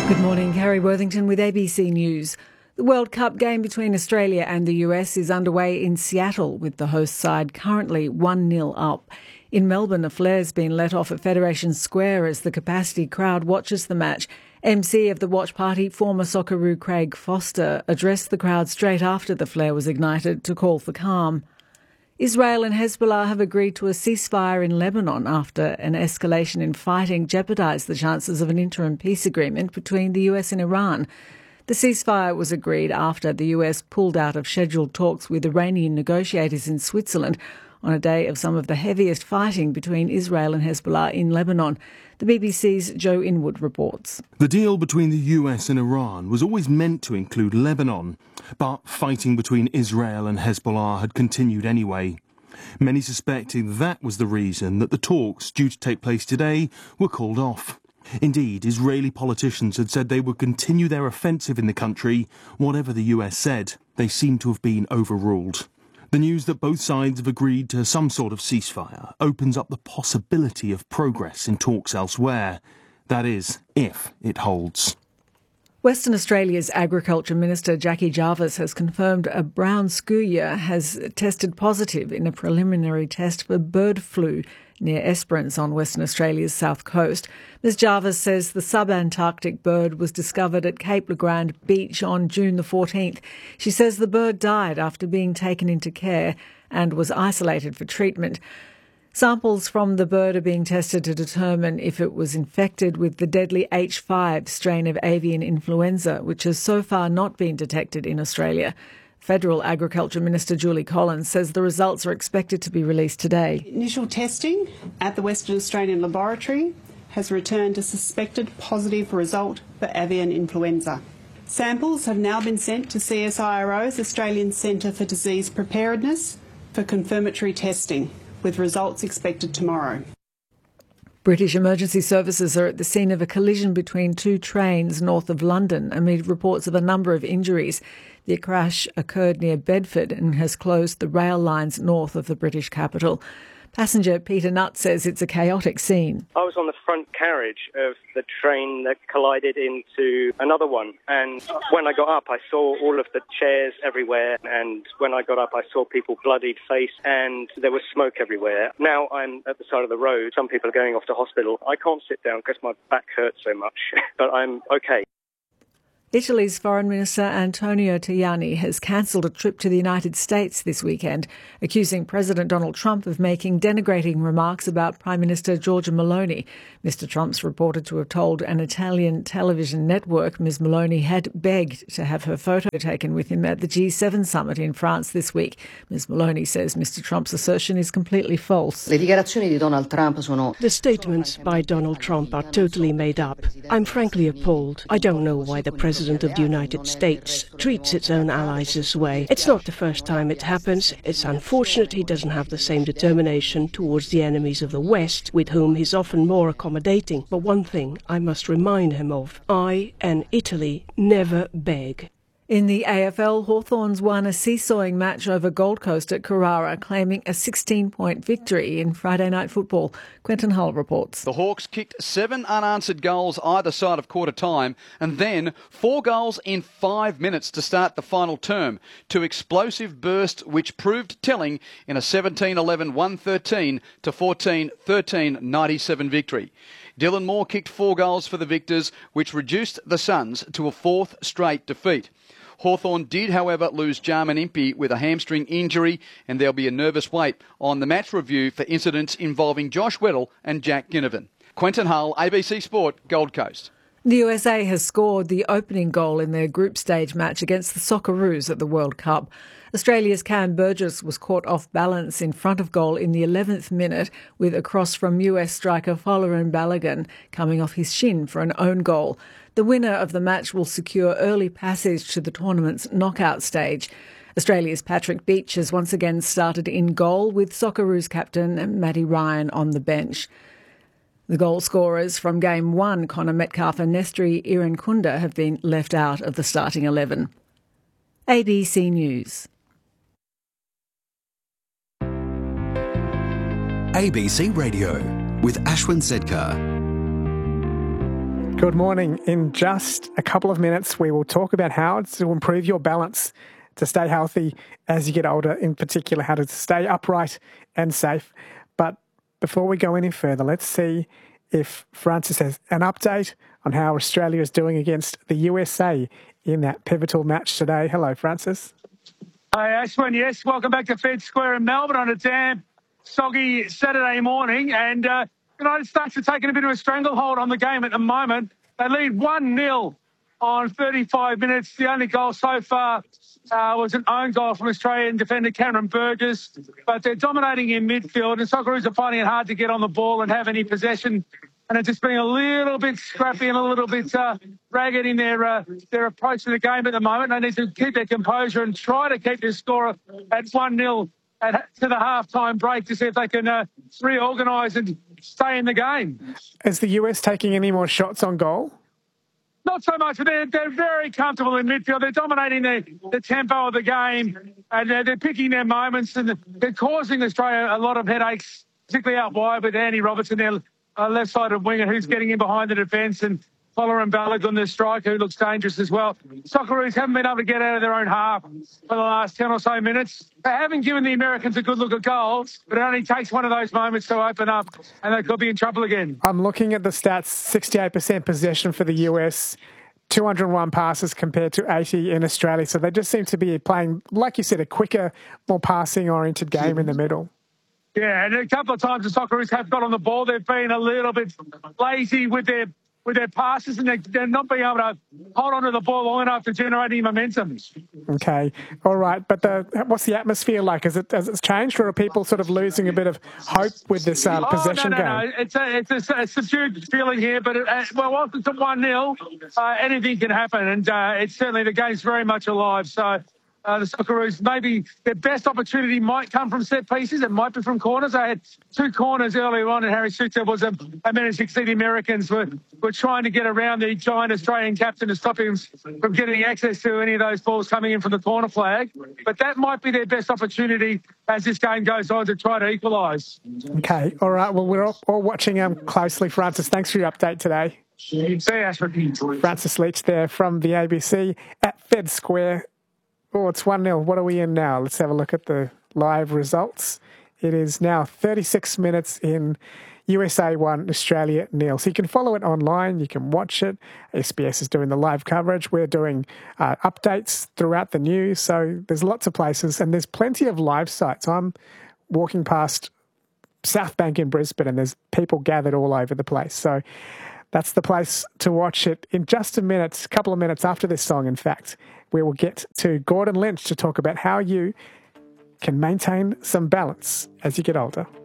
Good morning, Carrie Worthington with ABC News. The World Cup game between Australia and the US is underway in Seattle, with the host side currently 1-0 up. In Melbourne, a flare's been let off at Federation Square as the capacity crowd watches the match. MC of the watch party, former Socceroo Craig Foster, addressed the crowd straight after the flare was ignited to call for calm. Israel and Hezbollah have agreed to a ceasefire in Lebanon after an escalation in fighting jeopardised the chances of an interim peace agreement between the US and Iran. The ceasefire was agreed after the US pulled out of scheduled talks with Iranian negotiators in Switzerland on a day of some of the heaviest fighting between Israel and Hezbollah in Lebanon. The BBC's Joe Inwood reports. The deal between the US and Iran was always meant to include Lebanon, but fighting between Israel and Hezbollah had continued anyway. Many suspected that was the reason that the talks due to take place today were called off. Indeed, Israeli politicians had said they would continue their offensive in the country, whatever the US said. They seem to have been overruled. The news that both sides have agreed to some sort of ceasefire opens up the possibility of progress in talks elsewhere. That is, if it holds. Western Australia's Agriculture Minister Jackie Jarvis has confirmed a brown skua has tested positive in a preliminary test for bird flu near Esperance on Western Australia's south coast. Ms Jarvis says the subantarctic bird was discovered at Cape Le Grand Beach on June the 14th. She says the bird died after being taken into care and was isolated for treatment. Samples from the bird are being tested to determine if it was infected with the deadly H5 strain of avian influenza, which has so far not been detected in Australia. Federal Agriculture Minister Julie Collins says the results are expected to be released today. Initial testing at the Western Australian Laboratory has returned a suspected positive result for avian influenza. Samples have now been sent to CSIRO's Australian Centre for Disease Preparedness for confirmatory testing, with results expected tomorrow. British emergency services are at the scene of a collision between two trains north of London amid reports of a number of injuries. The crash occurred near Bedford and has closed the rail lines north of the British capital. Passenger Peter Nutt says it's a chaotic scene. I was on the front carriage of the train that collided into another one, and when I got up I saw all of the chairs everywhere, and when I got up I saw people bloodied face and there was smoke everywhere. Now I'm at the side of the road. Some people are going off to hospital. I can't sit down because my back hurts so much, but I'm okay. Italy's Foreign Minister Antonio Tajani has cancelled a trip to the United States this weekend, accusing President Donald Trump of making denigrating remarks about Prime Minister Giorgia Meloni. Mr. Trump's reported to have told an Italian television network Ms. Meloni had begged to have her photo taken with him at the G7 summit in France this week. Ms. Meloni says Mr. Trump's assertion is completely false. Le dichiarazioni di Donald Trump sono... The statements by Donald Trump are totally made up. I'm frankly appalled. I don't know why the President of the United States treats its own allies this way. It's not the first time it happens. It's unfortunate he doesn't have the same determination towards the enemies of the West, with whom he's often more accommodating. But one thing I must remind him of: I and Italy never beg. In the AFL, Hawthorns won a seesawing match over Gold Coast at Carrara, claiming a 16-point victory in Friday night football. Quentin Hull reports. The Hawks kicked 7 unanswered goals either side of quarter time, and then 4 goals in 5 minutes to start the final term. 2 explosive bursts which proved telling in a 17-11-113 to 14-13 97 victory. Dylan Moore kicked 4 goals for the Victors, which reduced the Suns to a 4th straight defeat. Hawthorn did, however, lose Jarman Impey with a hamstring injury, and there'll be a nervous wait on the match review for incidents involving Josh Weddle and Jack Ginnivan. Quentin Hull, ABC Sport, Gold Coast. The USA has scored the opening goal in their group stage match against the Socceroos at the World Cup. Australia's Cam Burgess was caught off balance in front of goal in the 11th minute with a cross from US striker Folarin Balogun coming off his shin for an own goal. The winner of the match will secure early passage to the tournament's knockout stage. Australia's Patrick Beach has once again started in goal with Socceroos captain Matty Ryan on the bench. The goal scorers from Game 1, Connor Metcalfe and Nestri Irankunda, have been left out of the starting 11. ABC News. ABC Radio with Ashwin Sedkar. Good morning. In just a couple of minutes, we will talk about how to improve your balance to stay healthy as you get older, in particular how to stay upright and safe. But before we go any further, let's see if Francis has an update on how Australia is doing against the USA in that pivotal match today. Hello, Francis. Hi, Ashwin. Yes, welcome back to Fed Square in Melbourne on a damn soggy Saturday morning. And the United States are taking a bit of a stranglehold on the game at the moment. They lead 1-0 on 35 minutes. The only goal so far was an own goal from Australian defender Cameron Burgess. But they're dominating in midfield, and Socceroos are finding it hard to get on the ball and have any possession. And they're just being a little bit scrappy and a little bit ragged in their approach to the game at the moment. They need to keep their composure and try to keep this score at 1-0 to the half-time break to see if they can reorganise and stay in the game. Is the US taking any more shots on goal? Not so much, but they're very comfortable in midfield. They're dominating the tempo of the game, and they're picking their moments, and they're causing Australia a lot of headaches, particularly out wide with Andy Robertson, their left-sided winger, who's getting in behind the defence, and Folarin Balogun, the striker, who looks dangerous as well. Socceroos haven't been able to get out of their own half for the last 10 or so minutes. They haven't given the Americans a good look at goal, but it only takes one of those moments to open up, and they could be in trouble again. I'm looking at the stats, 68% possession for the US, 201 passes compared to 80 in Australia. So they just seem to be playing, like you said, a quicker, more passing-oriented game in the middle. Yeah, and a couple of times the Socceroos have got on the ball. They've been a little bit lazy with their passes, and they're not being able to hold on to the ball long enough to generate any momentum. Okay, all right. But what's the atmosphere like? Has it changed, or are people sort of losing a bit of hope with this possession game? No. It's a subdued feeling here, but once it's at 1-0, anything can happen, and it's certainly the game's very much alive. So the Socceroos, maybe their best opportunity might come from set pieces. It might be from corners. They had 2 corners earlier on, and Harry Suter was managed to see the Americans were trying to get around the giant Australian captain to stop him from getting access to any of those balls coming in from the corner flag. But that might be their best opportunity as this game goes on to try to equalise. Okay, all right. Well, we're all watching closely, Francis. Thanks for your update today. See you, Ashford. Francis Leach there from the ABC at Fed Square. Oh, it's 1-0. What are we in now? Let's have a look at the live results. It is now 36 minutes in. USA 1, Australia 0. So you can follow it online. You can watch it. SBS is doing the live coverage. We're doing updates throughout the news. So there's lots of places, and there's plenty of live sites. I'm walking past South Bank in Brisbane, and there's people gathered all over the place. So that's the place to watch it. In just a couple of minutes after this song, in fact, we will get to Gordon Lynch to talk about how you can maintain some balance as you get older.